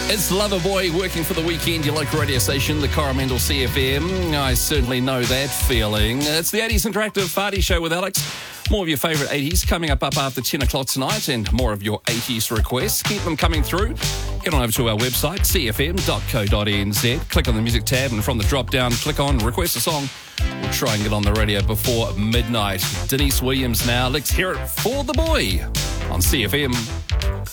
It's Loverboy working for the weekend, your local radio station, the Coromandel CFM. I certainly know that feeling. It's the 80s Interactive Party Show with Alex. More of your favourite 80s coming up after 10 o'clock tonight, and more of your 80s requests. Keep them coming through. Get on over to our website, cfm.co.nz. Click on the music tab, and from the drop-down, click on Request a Song. We'll try and get on the radio before midnight. Denise Williams now. Let's hear it for the boy on CFM.